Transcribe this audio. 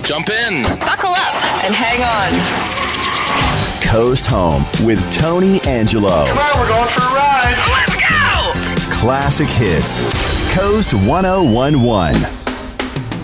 Jump in. Buckle up and hang on. Coast Home with Tony Angelo. Come on, we're going for a ride. Let's go! Classic hits. Coast 1011.